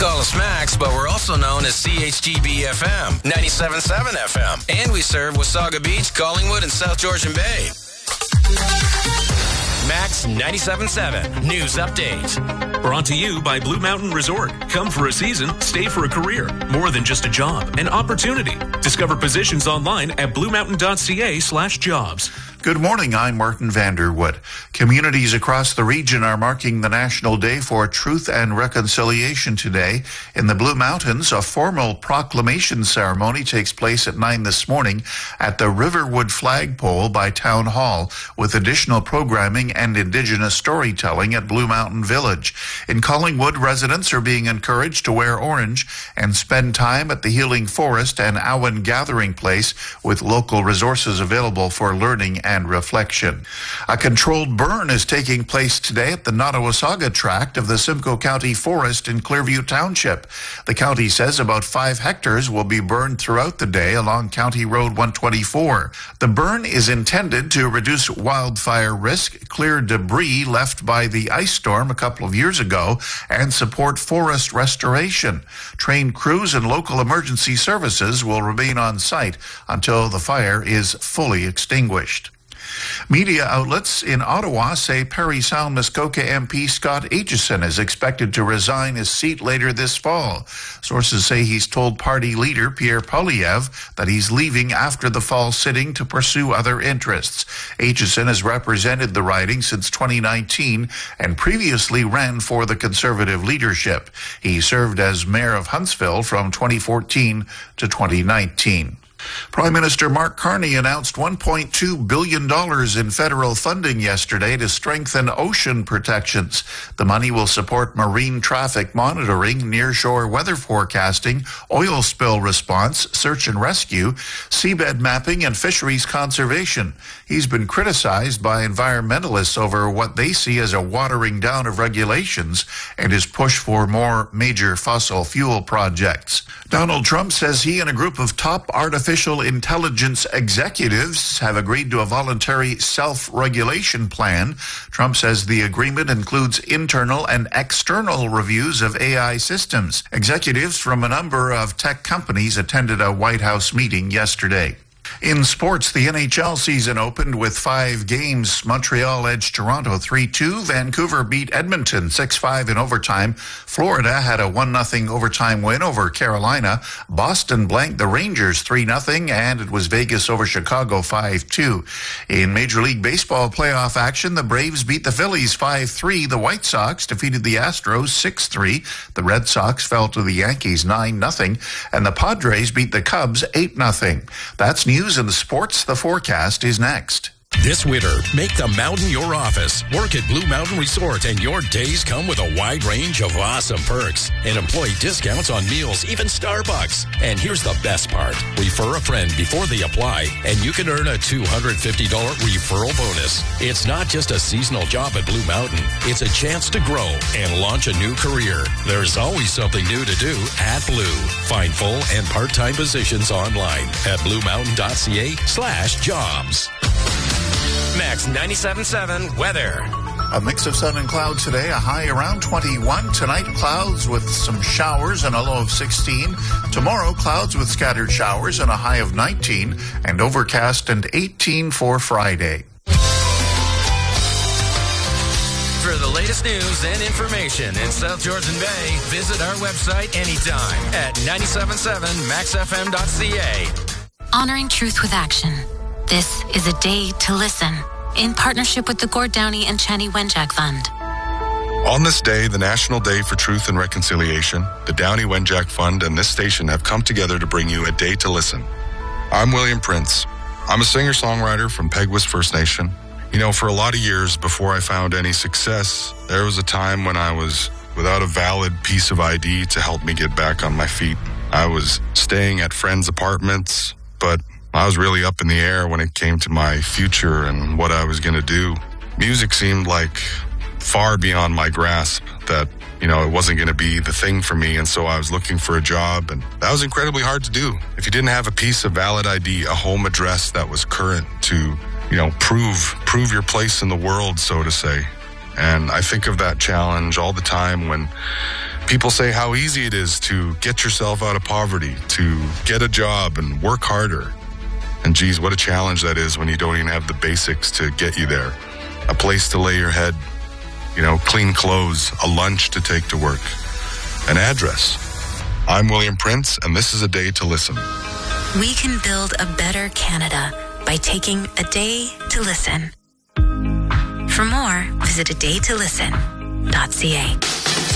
call us Max, but we're also known as CHGB FM, 97.7 FM. And we serve Wasaga Beach, Collingwood, and South Georgian Bay. Max 97.7 News Update. Brought to you by Blue Mountain Resort. Come for a season, stay for a career. More than just a job, an opportunity. Discover positions online at bluemountain.ca/jobs. Good morning, I'm Martin Vanderwood. Communities across the region are marking the National Day for Truth and Reconciliation today. In the Blue Mountains, a formal proclamation ceremony takes place at 9 this morning at the Riverwood Flagpole by Town Hall, with additional programming and Indigenous storytelling at Blue Mountain Village. In Collingwood, residents are being encouraged to wear orange and spend time at the Healing Forest and Awan Gathering Place, with local resources available for learning and reflection. A controlled burn is taking place today at the Nottawasaga tract of the Simcoe County Forest in Clearview Township. The county says about 5 hectares will be burned throughout the day along County Road 124. The burn is intended to reduce wildfire risk, clear debris left by the ice storm a couple of years ago, and support forest restoration. Trained crews and local emergency services will remain on site until the fire is fully extinguished. Media outlets in Ottawa say Parry Sound Muskoka MP Scott Aitchison is expected to resign his seat later this fall. Sources say he's told party leader Pierre Poilievre that he's leaving after the fall sitting to pursue other interests. Aitchison has represented the riding since 2019 and previously ran for the Conservative leadership. He served as mayor of Huntsville from 2014 to 2019. Prime Minister Mark Carney announced $1.2 billion in federal funding yesterday to strengthen ocean protections. The money will support marine traffic monitoring, nearshore weather forecasting, oil spill response, search and rescue, seabed mapping, and fisheries conservation. He's been criticized by environmentalists over what they see as a watering down of regulations and his push for more major fossil fuel projects. Donald Trump says he and a group of top artificial intelligence executives have agreed to a voluntary self-regulation plan. Trump says the agreement includes internal and external reviews of AI systems. Executives from a number of tech companies attended a White House meeting yesterday. In sports, the NHL season opened with 5 games. Montreal edged Toronto 3-2. Vancouver beat Edmonton 6-5 in overtime. Florida had a 1-0 overtime win over Carolina. Boston blanked the Rangers 3-0, and it was Vegas over Chicago 5-2. In Major League Baseball playoff action, the Braves beat the Phillies 5-3. The White Sox defeated the Astros 6-3. The Red Sox fell to the Yankees 9-0, and the Padres beat the Cubs 8-0. That's news in the sports. The forecast is next. This winter, make the mountain your office. Work at Blue Mountain Resort and your days come with a wide range of awesome perks and employee discounts on meals, even Starbucks. And here's the best part. Refer a friend before they apply and you can earn a $250 referral bonus. It's not just a seasonal job at Blue Mountain. It's a chance to grow and launch a new career. There's always something new to do at Blue. Find full and part-time positions online at bluemountain.ca/jobs. Max 97.7 weather. A mix of sun and clouds today, a high around 21. Tonight, clouds with some showers and a low of 16. Tomorrow, clouds with scattered showers and a high of 19, and overcast and 18 for Friday. For the latest news and information in South Georgian Bay, visit our website anytime at 977maxfm.ca. Honoring truth with action. This is a day to listen, in partnership with the Gord Downey and Chani Wenjack Fund. On this day, the National Day for Truth and Reconciliation, the Downey Wenjack Fund and this station have come together to bring you a day to listen. I'm William Prince. I'm a singer-songwriter from Peguis First Nation. You know, for a lot of years before I found any success, there was a time when I was without a valid piece of ID to help me get back on my feet. I was staying at friends' apartments, but I was really up in the air when it came to my future and what I was going to do. Music seemed like far beyond my grasp, that, you know, it wasn't going to be the thing for me. And so I was looking for a job, and that was incredibly hard to do. If you didn't have a piece of valid ID, a home address that was current to, you know, prove your place in the world, so to say. And I think of that challenge all the time when People say how easy it is to get yourself out of poverty, to get a job and work harder. And geez, what a challenge that is when you don't even have the basics to get you there. A place to lay your head, clean clothes, a lunch to take to work, an address. I'm William Prince, and this is A Day to Listen. We can build a better Canada by taking a day to listen. For more, visit adaytolisten.ca.